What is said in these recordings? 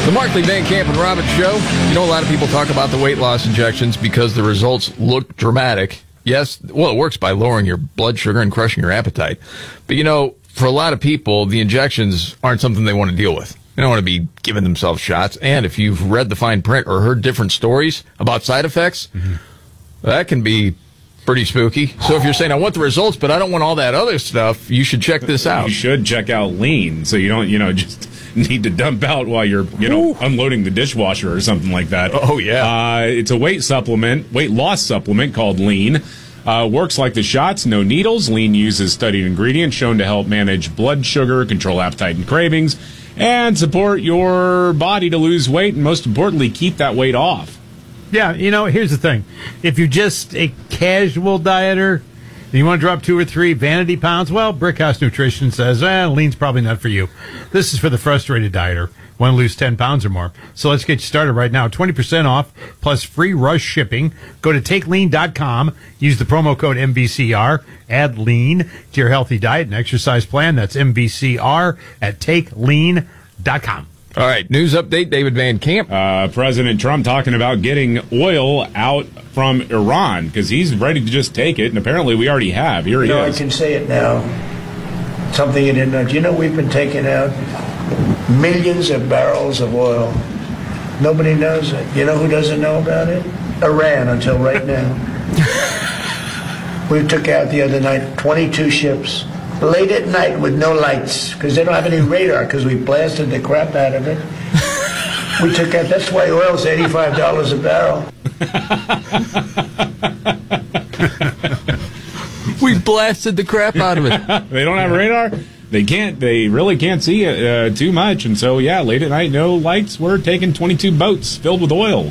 The Markley, Van Camp, and Robbins Show. You know, a lot of people talk about the weight loss injections because the results look dramatic. Yes, well, it works by lowering your blood sugar and crushing your appetite. But, you know, for a lot of people, the injections aren't something they want to deal with. They don't want to be giving themselves shots. And if you've read the fine print or heard different stories about side effects, that can be pretty spooky. So if you're saying, I want the results, but I don't want all that other stuff, you should check this out. You should check out Lean so you don't, just need to dump out while you're, unloading the dishwasher or something like that. Oh, yeah. It's a weight loss supplement called Lean. Works like the shots, no needles. Lean uses studied ingredients shown to help manage blood sugar, control appetite and cravings, and support your body to lose weight, and most importantly, keep that weight off. Yeah, here's the thing. If you're just a casual dieter, and you want to drop 2 or 3 vanity pounds, well, Brickhouse Nutrition says, Lean's probably not for you. This is for the frustrated dieter. Want to lose 10 pounds or more. So let's get you started right now. 20% off plus free rush shipping. Go to takelean.com. Use the promo code MVCR. Add lean to your healthy diet and exercise plan. That's MVCR at takelean.com. All right, news update, David Van Camp. President Trump talking about getting oil out from Iran because he's ready to just take it, and apparently we already have. Here he is. I can say it now. Something you didn't know. Do you know we've been taking out millions of barrels of oil? Nobody knows it. You know who doesn't know about it? Iran, until right now. We took out the other night 22 ships. Late at night with no lights, because they don't have any radar, because we blasted the crap out of it. We took out, that's why oil's $85 a barrel. We blasted the crap out of it. They don't have radar? They really can't see it too much, and so, late at night, no lights, we're taking 22 boats filled with oil.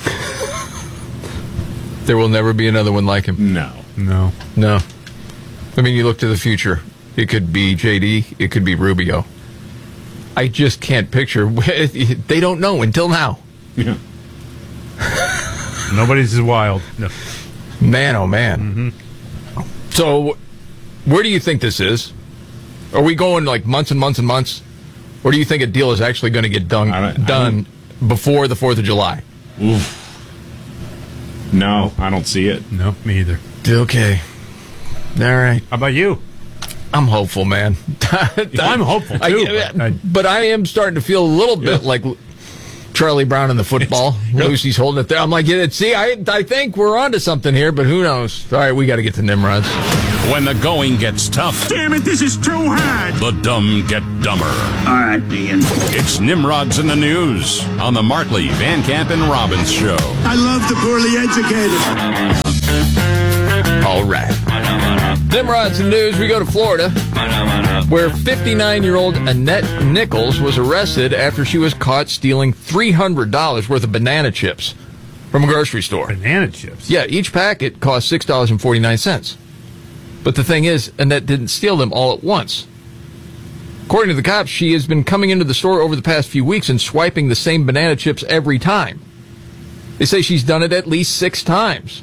There will never be another one like him. No. I mean, you look to the future. It could be JD. It could be Rubio. I just can't picture. They don't know until now. Yeah. Nobody's as wild. No. Man, oh, man. Mm-hmm. So, where do you think this is? Are we going like months and months and months? Or do you think a deal is actually going to get done before the 4th of July? Oof. No, I don't see it. No, me either. Okay. All right. How about you? I'm hopeful, man. I'm hopeful, too. But I am starting to feel a little bit like Charlie Brown in the football. Lucy's holding it there. I'm like, see, I think we're onto something here, but who knows? All right, we got to get to Nimrods. When the going gets tough. Damn it, this is too hard. The dumb get dumber. All right, Ian. It's Nimrods in the News on the Markley, Van Camp, and Robbins Show. I love the poorly educated. All right. Nimrods in the News, we go to Florida, where 59-year-old Annette Nichols was arrested after she was caught stealing $300 worth of banana chips from a grocery store. Banana chips? Yeah, each packet cost $6.49. But the thing is, Annette didn't steal them all at once. According to the cops, she has been coming into the store over the past few weeks and swiping the same banana chips every time. They say she's done it at least 6 times.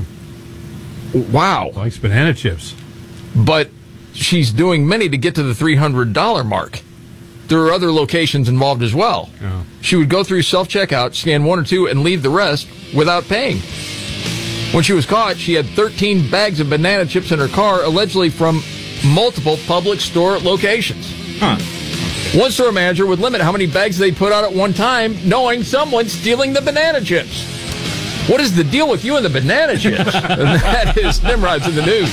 Wow. Likes banana chips. But she's doing many to get to the $300 mark. There are other locations involved as well. Oh. She would go through self-checkout, scan 1 or 2, and leave the rest without paying. When she was caught, she had 13 bags of banana chips in her car, allegedly from multiple public store locations. One store manager would limit how many bags they put out at one time, knowing someone's stealing the banana chips. What is the deal with you and the banana chips? And that is Nimrods in the News.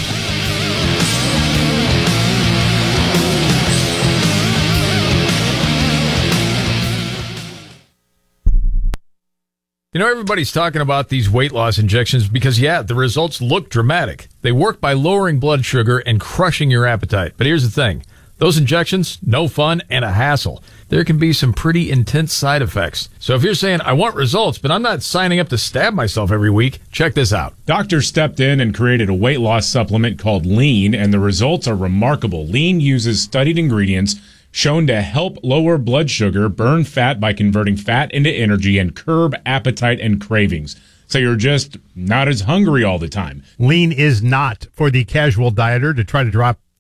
You know, everybody's talking about these weight loss injections because, the results look dramatic. They work by lowering blood sugar and crushing your appetite. But here's the thing. Those injections, no fun and a hassle. There can be some pretty intense side effects. So if you're saying, I want results, but I'm not signing up to stab myself every week, check this out. Doctors stepped in and created a weight loss supplement called Lean, and the results are remarkable. Lean uses studied ingredients shown to help lower blood sugar, burn fat by converting fat into energy, and curb appetite and cravings. So you're just not as hungry all the time. Lean is not for the casual dieter to try to drop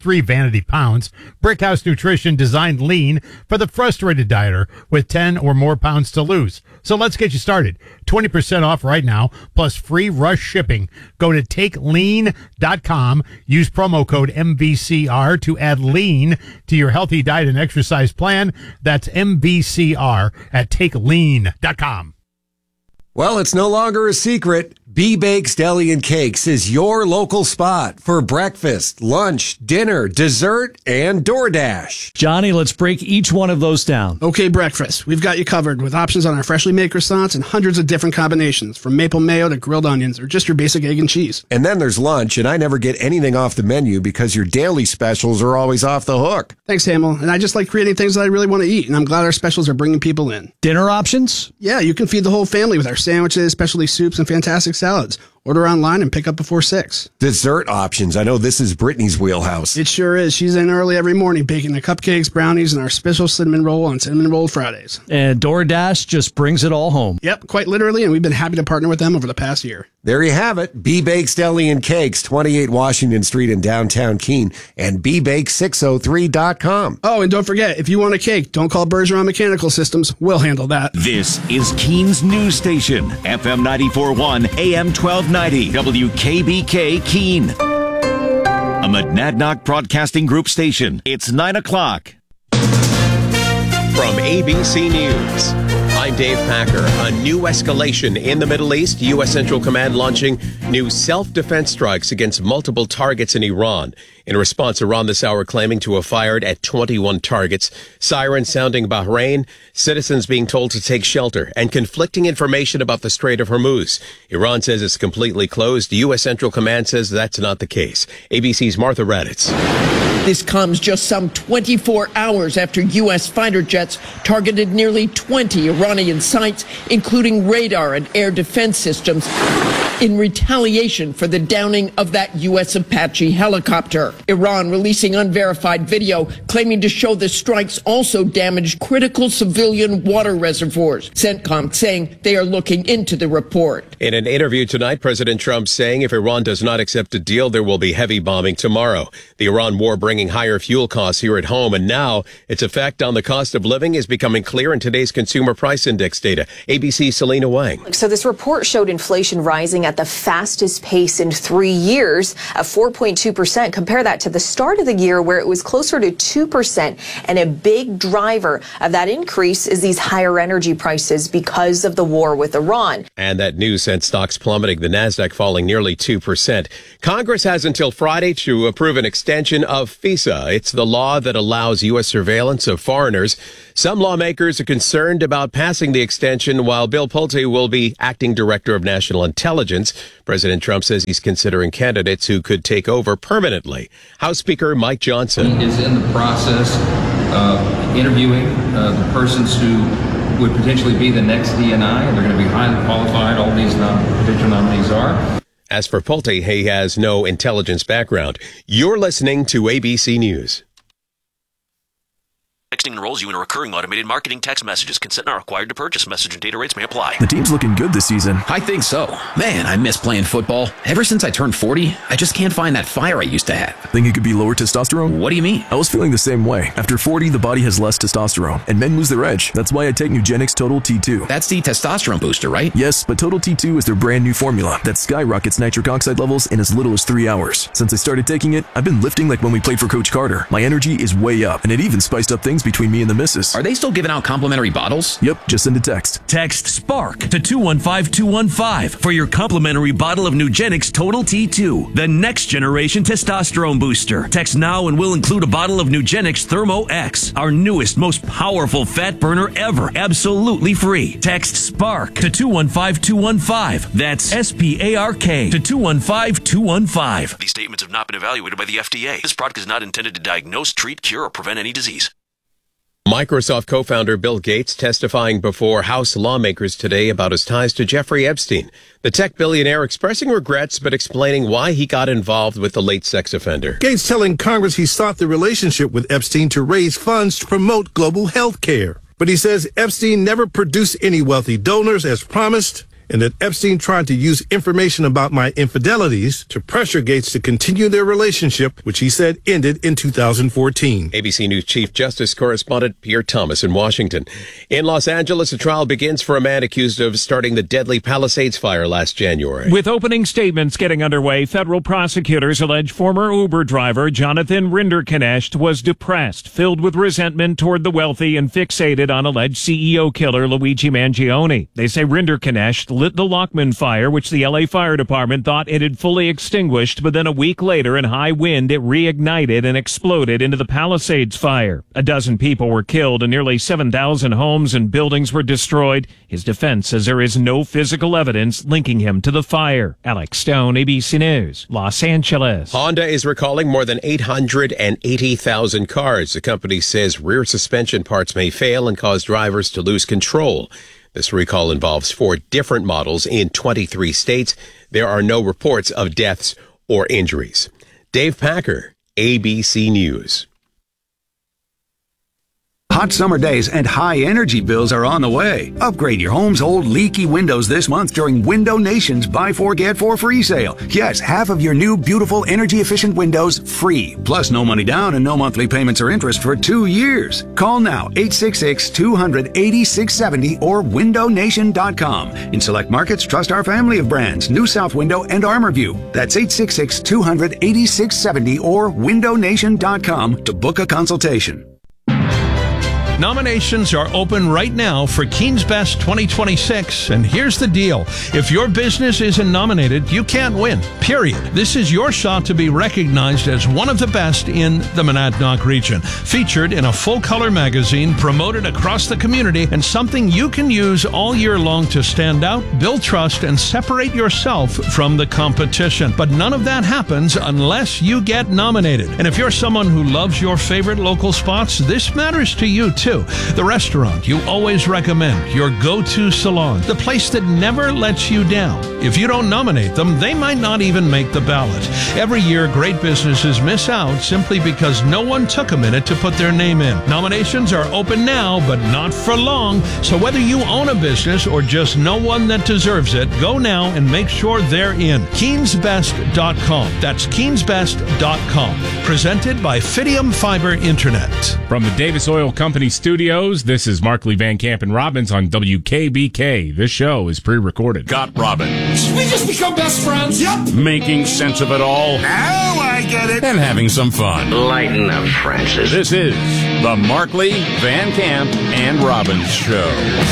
3 vanity pounds. Brickhouse Nutrition designed Lean for the frustrated dieter with 10 or more pounds to lose. So let's get you started. 20% off right now, plus free rush shipping. Go to takelean.com. Use promo code MVCR to add lean to your healthy diet and exercise plan. That's MVCR at takelean.com. Well, it's no longer a secret. B-Bakes Deli and Cakes is your local spot for breakfast, lunch, dinner, dessert, and DoorDash. Johnny, let's break each one of those down. Okay, breakfast. We've got you covered with options on our freshly made croissants and hundreds of different combinations, from maple mayo to grilled onions or just your basic egg and cheese. And then there's lunch, and I never get anything off the menu because your daily specials are always off the hook. Thanks, Hamill. And I just like creating things that I really want to eat, and I'm glad our specials are bringing people in. Dinner options? Yeah, you can feed the whole family with our sandwiches, specialty soups, and fantastic salads. Order online and pick up before 6. Dessert options. I know this is Brittany's wheelhouse. It sure is. She's in early every morning baking the cupcakes, brownies, and our special cinnamon roll on Cinnamon Roll Fridays. And DoorDash just brings it all home. Yep, quite literally, and we've been happy to partner with them over the past year. There you have it. B-Bakes Deli and Cakes, 28 Washington Street in downtown Keene, and bbake603.com. Oh, and don't forget, if you want a cake, don't call Bergeron Mechanical Systems. We'll handle that. This is Keene's news station, FM 94.1, AM 1290, WKBK Keene. A Monadnock Broadcasting Group station. It's 9 o'clock. From ABC News, I'm Dave Packer. A new escalation in the Middle East. U.S. Central Command launching new self-defense strikes against multiple targets in Iran. In response, Iran this hour claiming to have fired at 21 targets. Sirens sounding Bahrain. Citizens being told to take shelter. And conflicting information about the Strait of Hormuz. Iran says it's completely closed. The U.S. Central Command says that's not the case. ABC's Martha Raditz. This comes just some 24 hours after U.S. fighter jets targeted nearly 20 Iranian sites, including radar and air defense systems, in retaliation for the downing of that U.S. Apache helicopter. Iran releasing unverified video claiming to show the strikes also damaged critical civilian water reservoirs. CENTCOM saying they are looking into the report. In an interview tonight, President Trump saying if Iran does not accept a deal, there will be heavy bombing tomorrow. The Iran war bringing higher fuel costs here at home, and now its effect on the cost of living is becoming clear in today's Consumer Price Index data. ABC's Selena Wang. So this report showed inflation rising at the fastest pace in 3 years, at 4.2%. Compare that to the start of the year where it was closer to 2%. And a big driver of that increase is these higher energy prices because of the war with Iran. And that news sent stocks plummeting, the Nasdaq falling nearly 2%. Congress has until Friday to approve an extension of FISA. It's the law that allows U.S. surveillance of foreigners. Some lawmakers are concerned about passing the extension, while Bill Pulte will be acting director of national intelligence. President Trump says he's considering candidates who could take over permanently. House Speaker Mike Johnson is in the process of interviewing the persons who would potentially be the next DNI, and they're going to be highly qualified. All these potential nominees are. As for Pulte, he has no intelligence background. You're listening to ABC News. Texting enrolls you in a recurring automated marketing text messages. Consent not required to purchase. Message and data rates may apply. The team's looking good this season. I think so. Man, I miss playing football. Ever since I turned 40, I just can't find that fire I used to have. Think it could be lower testosterone? What do you mean? I was feeling the same way. After 40, the body has less testosterone, and men lose their edge. That's why I take Nugenix Total T2. That's the testosterone booster, right? Yes, but Total T2 is their brand new formula that skyrockets nitric oxide levels in as little as 3 hours. Since I started taking it, I've been lifting like when we played for Coach Carter. My energy is way up, and it even spiced up things between me and the missus. Are they still giving out complimentary bottles? Yep, just send a text. Text SPARK to 215-215 for your complimentary bottle of Nugenix Total T2, the next generation testosterone booster. Text now and we'll include a bottle of Nugenix Thermo X, our newest, most powerful fat burner ever, absolutely free. Text SPARK to 215-215. That's SPARK to 215-215. These statements have not been evaluated by the FDA. This product is not intended to diagnose, treat, cure, or prevent any disease. Microsoft co-founder Bill Gates testifying before House lawmakers today about his ties to Jeffrey Epstein. The tech billionaire expressing regrets but explaining why he got involved with the late sex offender. Gates telling Congress he sought the relationship with Epstein to raise funds to promote global health care. But he says Epstein never produced any wealthy donors as promised, and that Epstein tried to use information about my infidelities to pressure Gates to continue their relationship, which he said ended in 2014. ABC News Chief Justice Correspondent Pierre Thomas in Washington. In Los Angeles, a trial begins for a man accused of starting the deadly Palisades fire last January. With opening statements getting underway, federal prosecutors allege former Uber driver Jonathan Rinderknecht was depressed, filled with resentment toward the wealthy, and fixated on alleged CEO killer Luigi Mangione. They say Rinderknecht lit the Lockman fire, which the LA Fire Department thought it had fully extinguished, but then a week later in high wind it reignited and exploded into the Palisades fire. A dozen people were killed and nearly 7,000 homes and buildings were destroyed. His defense says there is no physical evidence linking him to the fire. Alex Stone, ABC News, Los Angeles. Honda is recalling more than 880,000 cars. The company says rear suspension parts may fail and cause drivers to lose control. This recall involves 4 different models in 23 states. There are no reports of deaths or injuries. Dave Packer, ABC News. Hot summer days and high energy bills are on the way. Upgrade your home's old leaky windows this month during Window Nation's Buy 4 Get 4 free sale. Yes, half of your new beautiful energy efficient windows free. Plus no money down and no monthly payments or interest for 2 years. Call now 866-200-8670 or windownation.com. In select markets, trust our family of brands, New South Window and ArmorView. That's 866-200-8670 or windownation.com to book a consultation. Nominations are open right now for Keen's Best 2026, and here's the deal. If your business isn't nominated, you can't win, period. This is your shot to be recognized as one of the best in the Monadnock region. Featured in a full-color magazine, promoted across the community, and something you can use all year long to stand out, build trust, and separate yourself from the competition. But none of that happens unless you get nominated. And if you're someone who loves your favorite local spots, this matters to you too. The restaurant you always recommend, your go-to salon, the place that never lets you down. If you don't nominate them, they might not even make the ballot. Every year, great businesses miss out simply because no one took a minute to put their name in. Nominations are open now, but not for long. So whether you own a business or just know one that deserves it, go now and make sure they're in. KeensBest.com. That's KeensBest.com. Presented by Fidium Fiber Internet. From the Davis Oil Company studios, this is Markley, Van Camp, and Robbins on WKBK. This show is pre-recorded. Got Robbins. We just become best friends. Yep. Making sense of it all. Now I get it. And having some fun. Lighten up, Francis. This is the Markley, Van Camp, and Robbins Show.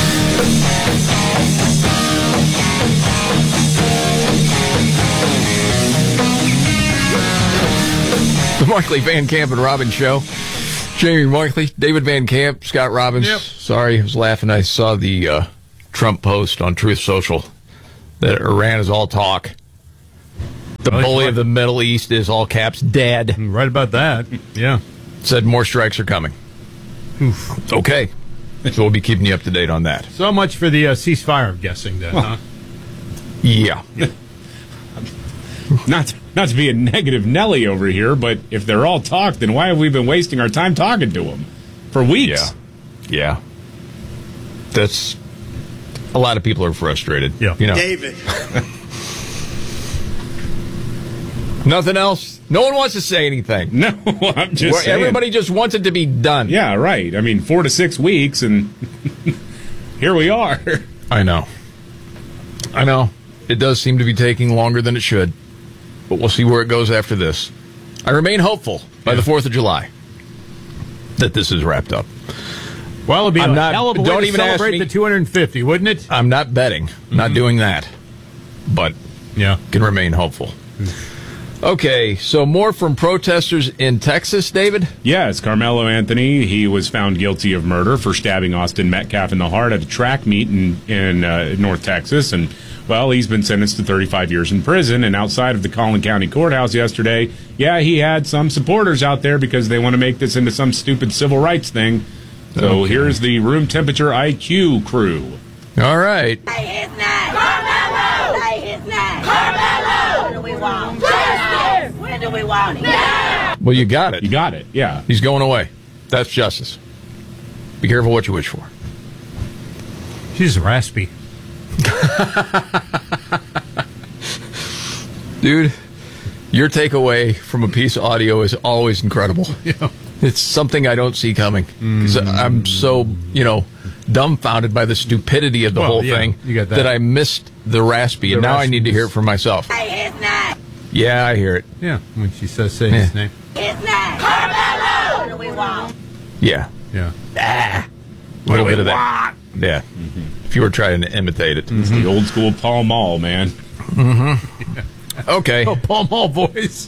The Markley, Van Camp, and Robbins Show. Jamie Markley, David Van Camp, Scott Robbins. Yep. Sorry, I was laughing. I saw the Trump post on Truth Social that Iran is all talk. The bully of the Middle East is, all caps, dead. Right about that. Yeah. Said more strikes are coming. Oof. Okay. So we'll be keeping you up to date on that. So much for the ceasefire, I'm guessing, then, huh? Yeah. Not to be a negative Nelly over here, but if they're all talk, then why have we been wasting our time talking to them for weeks? Yeah. That's a lot of people are frustrated. Yeah. You know. David. Nothing else? No one wants to say anything. No, I'm just saying. Everybody just wants it to be done. Yeah, right. I mean, 4 to 6 weeks, and here we are. I know. It does seem to be taking longer than it should. But we'll see where it goes after this. I remain hopeful by the 4th of July that this is wrapped up. Well, it'll be a hell of a way to celebrate the 250, wouldn't it? I'm not betting. Not doing that. But can remain hopeful. Okay, so more from protesters in Texas, David? Yes, Carmelo Anthony. He was found guilty of murder for stabbing Austin Metcalf in the heart at a track meet in North Texas. And, well, he's been sentenced to 35 years in prison. And outside of the Collin County Courthouse yesterday, he had some supporters out there because they want to make this into some stupid civil rights thing. So here's the room temperature IQ crew. All right. Say his name. Carmelo. Say his name. Carmelo. When do we want justice? When do we want it? Now. Well, you got it. You got it, yeah. He's going away. That's justice. Be careful what you wish for. She's raspy. Dude, your takeaway from a piece of audio is always incredible. Yeah. It's something I don't see coming. 'Cause I'm so, dumbfounded by the stupidity of the whole thing you got that. I missed the raspy, and now I need to hear it for myself. Say his name. Yeah, I hear it. Yeah, when she says say his name. His name. Carmelo. What do we want? Yeah. Yeah. A little bit of that. Yeah. If you were trying to imitate it. It's the old school Paul Mall, man. Mm-hmm. Okay. Oh, Paul Mall voice.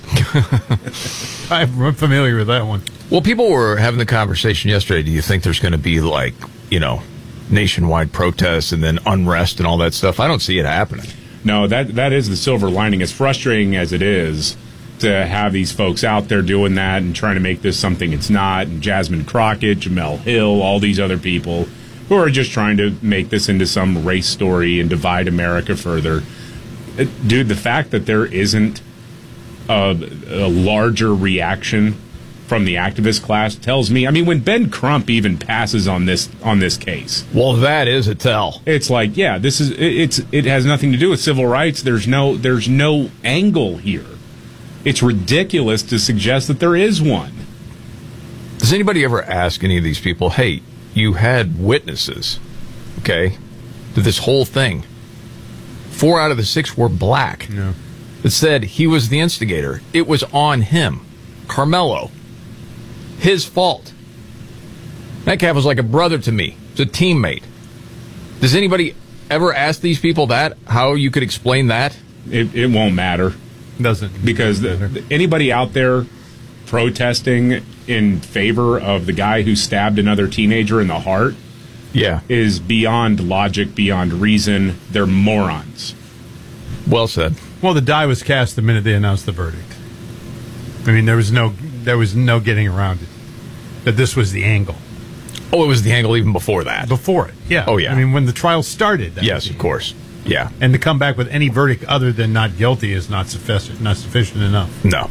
I'm familiar with that one. Well, people were having the conversation yesterday. Do you think there's going to be nationwide protests and then unrest and all that stuff? I don't see it happening. No, that is the silver lining. As frustrating as it is to have these folks out there doing that and trying to make this something it's not, and Jasmine Crockett, Jamel Hill, all these other people who are just trying to make this into some race story and divide America further. Dude, the fact that there isn't a larger reaction from the activist class tells me, when Ben Crump even passes on this case. Well, that is a tell. It's like, yeah, it has nothing to do with civil rights. There's no angle here. It's ridiculous to suggest that there is one. Does anybody ever ask any of these people, hey, you had witnesses, okay, to this whole thing? 4 out of the 6 were black. Yeah. It said he was the instigator. It was on him. Carmelo. His fault. Metcalf was like a brother to me. It's a teammate. Does anybody ever ask these people that? How you could explain that? It won't matter. Doesn't. Because anybody out there protesting in favor of the guy who stabbed another teenager in the heart is beyond logic, beyond reason. They're morons. Well said. Well, the die was cast the minute they announced the verdict. There was no getting around it. That this was the angle. Oh, it was the angle even before that. Before it, yeah. Oh, yeah. When the trial started. Yes, of course. Yeah. And to come back with any verdict other than not guilty is not sufficient enough. No.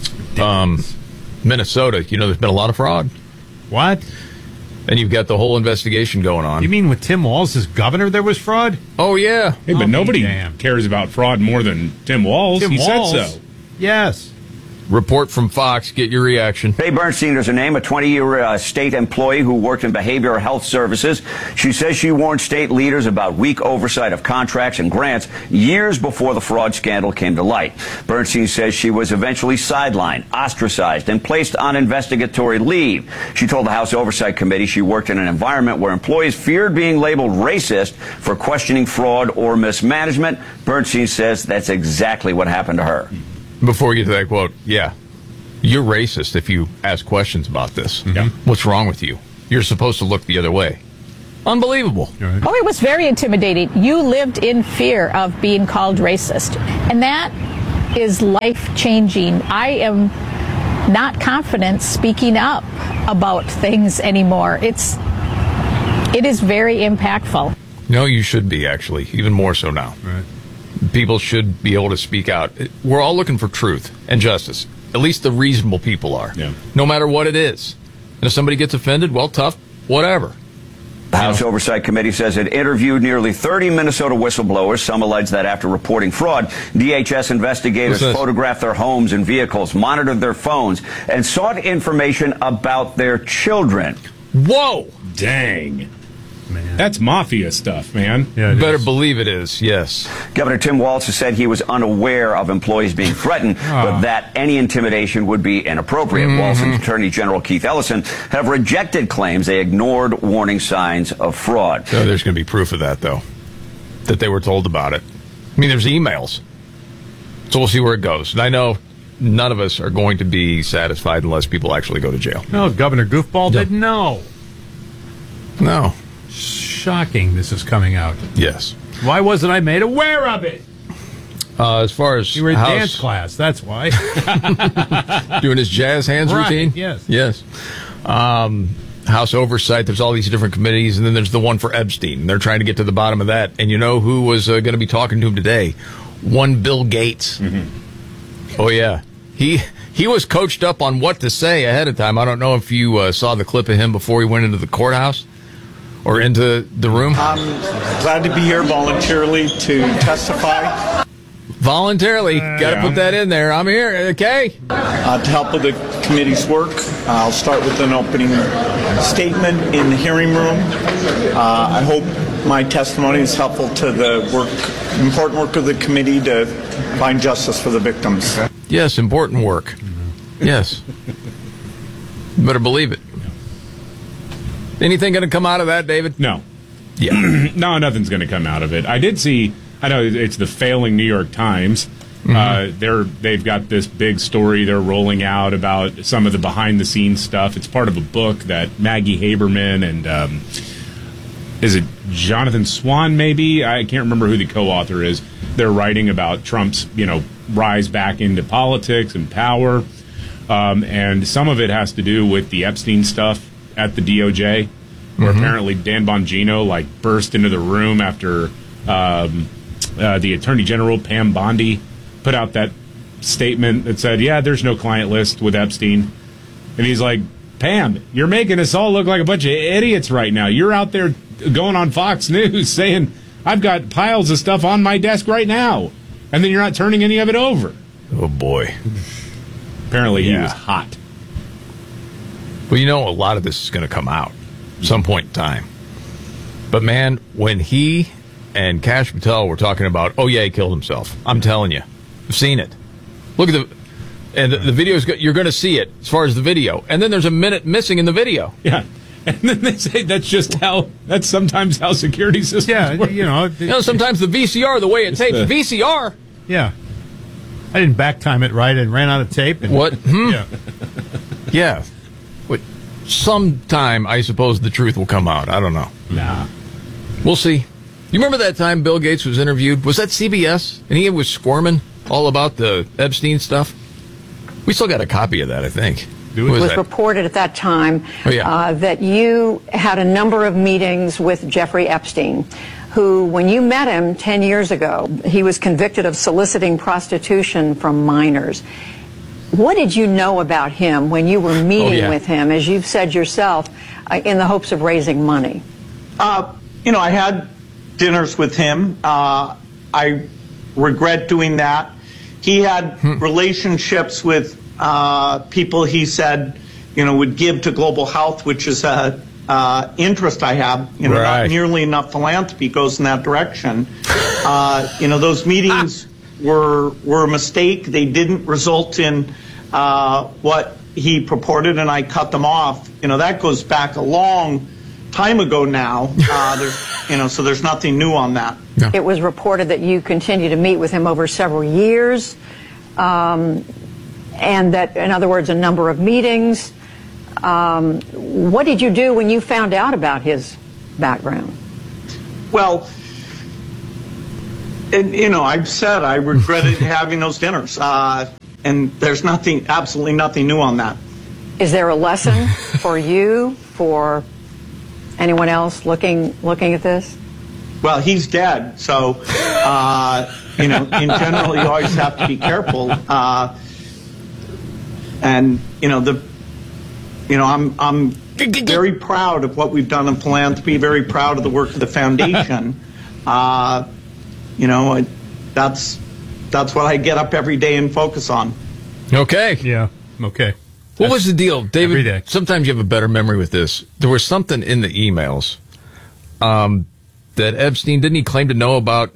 Minnesota, there's been a lot of fraud. What? And you've got the whole investigation going on. You mean with Tim Walz as governor there was fraud? Oh, yeah. Hey, but nobody cares about fraud more than Tim Walz. He said so. Yes. Report from Fox. Get your reaction. Faye Bernstein is her name, a 20-year state employee who worked in behavioral health services. She says she warned state leaders about weak oversight of contracts and grants years before the fraud scandal came to light. Bernstein says she was eventually sidelined, ostracized, and placed on investigatory leave. She told the House Oversight Committee she worked in an environment where employees feared being labeled racist for questioning fraud or mismanagement. Bernstein says that's exactly what happened to her. Before we get to that quote, yeah, you're racist if you ask questions about this. Yeah. What's wrong with you? You're supposed to look the other way. Unbelievable. Oh, it was very intimidating. You lived in fear of being called racist. And that is life-changing. I am not confident speaking up about things anymore. It is very impactful. No, you should be, actually, even more so now. Right. People should be able to speak out. We're all looking for truth and justice. At least the reasonable people are. Yeah. No matter what it is. And if somebody gets offended, well, tough, whatever. The House Oversight Committee says it interviewed nearly 30 Minnesota whistleblowers. Some allege that after reporting fraud, DHS investigators photographed their homes and vehicles, monitored their phones, and sought information about their children. Whoa! Dang. Man. That's mafia stuff, man. Yeah, better believe it is, yes. Governor Tim Walz has said he was unaware of employees being threatened, but that any intimidation would be inappropriate. Walz and Attorney General Keith Ellison have rejected claims they ignored warning signs of fraud. So there's going to be proof of that, though, that they were told about it. There's emails. So we'll see where it goes. And I know none of us are going to be satisfied unless people actually go to jail. No, Governor Goofball didn't know. No. Shocking this is coming out. Yes. Why wasn't I made aware of it? As far as you were in dance class, that's why. Doing his jazz hands routine? Yes. Yes. House Oversight, there's all these different committees, and then there's the one for Epstein. And they're trying to get to the bottom of that. And you know who was going to be talking to him today? One Bill Gates. Mm-hmm. Oh, yeah. He was coached up on what to say ahead of time. I don't know if you saw the clip of him before he went into the courthouse. or into the room? I'm glad to be here voluntarily to testify. Voluntarily. Got to put that in there. I'm here. Okay. To help with the committee's work, I'll start with an opening statement in the hearing room. I hope my testimony is helpful to the important work of the committee to find justice for the victims. Yes, important work. Yes. You better believe it. Anything going to come out of that, David? No. Yeah. No, nothing's going to come out of it. I did see, I know it's the failing New York Times. They've got this big story they're rolling out about some of the behind-the-scenes stuff. It's part of a book that Maggie Haberman and, is it Jonathan Swan, maybe? I can't remember who the co-author is. They're writing about Trump's, rise back into politics and power. And some of it has to do with the Epstein stuff at the DOJ, where apparently Dan Bongino burst into the room after the Attorney General Pam Bondi put out that statement that said, "Yeah, there's no client list with Epstein," and he's like, "Pam, you're making us all look like a bunch of idiots right now. You're out there going on Fox News saying I've got piles of stuff on my desk right now, and then you're not turning any of it over." Oh boy. Apparently he was hot. Well, a lot of this is going to come out at some point in time. But, man, when he and Kash Patel were talking about, oh, yeah, he killed himself. I'm telling you. I've seen it. Look at the video's you're going to see it as far as the video. And then there's a minute missing in the video. Yeah. And then they say that's sometimes how security systems work. Sometimes the VCR, the way it tapes, VCR. Yeah. I didn't back time it right and ran out of tape. And, what? Yeah. Yeah. Sometime, I suppose, the truth will come out. I don't know. Nah. We'll see. You remember that time Bill Gates was interviewed? Was that CBS? And he was squirming all about the Epstein stuff? We still got a copy of that, I think. It was reported at that time that you had a number of meetings with Jeffrey Epstein, who, when you met him 10 years ago, he was convicted of soliciting prostitution from minors. What did you know about him when you were meeting with him, as you've said yourself, in the hopes of raising money? I had dinners with him. I regret doing that. He had relationships with people he said, would give to global health, which is a interest I have. Not nearly enough philanthropy goes in that direction. Those meetings were a mistake. They didn't result in what he purported, and I cut them off. That goes back a long time ago now. So there's nothing new on that. Yeah. It was reported that you continue to meet with him over several years, and that, in other words, a number of meetings. What did you do when you found out about his background? Well, I've said I regretted having those dinners, and there's absolutely nothing new on that. Is there a lesson for you, for anyone else looking at this? Well, he's dead, so in general, you always have to be careful. I'm very proud of what we've done in philanthropy. Very proud of the work of the foundation. That's what I get up every day and focus on. Okay. Yeah. Okay. What was the deal, David? Every day. Sometimes you have a better memory with this. There was something in the emails that Epstein, didn't he claim to know about,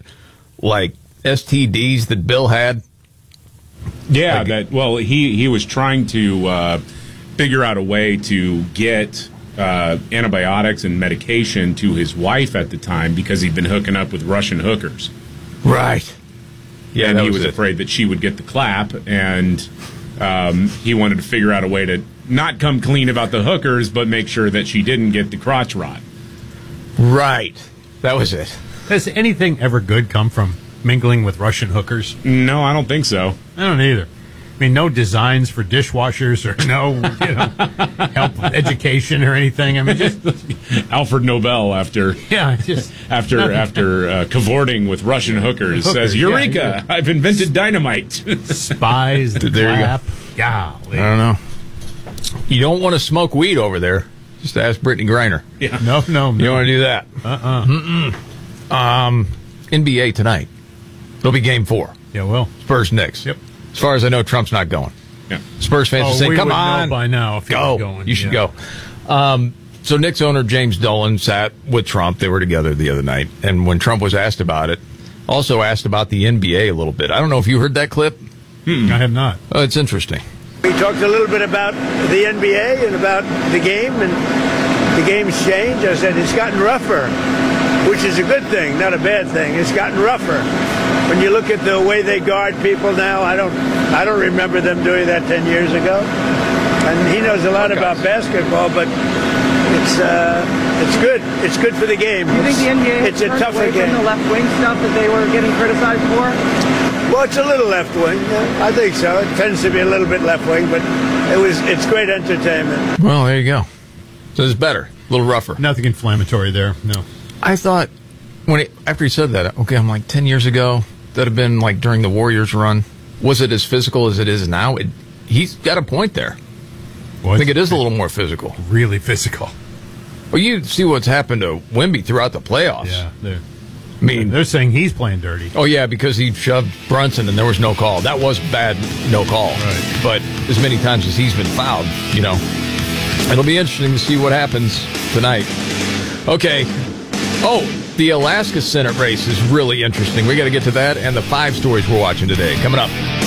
STDs that Bill had? Yeah, he was trying to figure out a way to get antibiotics and medication to his wife at the time because he'd been hooking up with Russian hookers. Right. Yeah, and he was afraid that she would get the clap, and he wanted to figure out a way to not come clean about the hookers, but make sure that she didn't get the crotch rot. Right. That was it. Has anything ever good come from mingling with Russian hookers? No, I don't think so. I don't either. I mean, no designs for dishwashers or no help with education or anything. I mean, just Alfred Nobel after cavorting with Russian hookers says, "Eureka! I've invented dynamite." Spies, the there clap. You go. Golly. I don't know. You don't want to smoke weed over there. Just ask Brittany Griner. Yeah. No. You don't want to do that. NBA tonight. It'll be game 4. Yeah, well. Spurs Knicks. Yep. As far as I know, Trump's not going. Yeah. Spurs fans will say, we come would on. know by now if he go. was going. You should go. So Knicks owner James Dolan sat with Trump. They were together the other night. And when Trump was asked about it, also asked about the NBA a little bit. I don't know if you heard that clip. I have not. Oh, it's interesting. We talked a little bit about the NBA and about the game, and the game's changed. I said it's gotten rougher, which is a good thing, not a bad thing. It's gotten rougher. When you look at the way they guard people now, I don't remember them doing that 10 years ago. And he knows a lot about basketball, but it's good. It's good for the game. Do you think the NBA it's a tougher away game. from the left wing stuff that they were getting criticized for? Well, it's a little left wing. I think so. It tends to be a little bit left wing, but it's great entertainment. Well, there you go. So it's better, a little rougher. Nothing inflammatory there. No. I thought after he said that, okay, I'm like 10 years ago. That'd have been like during the Warriors run. Was it as physical as it is now? He's got a point there. I think it is a little more physical. Really physical. Well, you see what's happened to Wemby throughout the playoffs. Yeah, they're saying he's playing dirty. Oh, yeah, because he shoved Brunson and there was no call. That was bad, no call. Right. But as many times as he's been fouled, it'll be interesting to see what happens tonight. Okay. Oh, the Alaska Senate race is really interesting. We got to get to that and the 5 stories we're watching today. Coming up.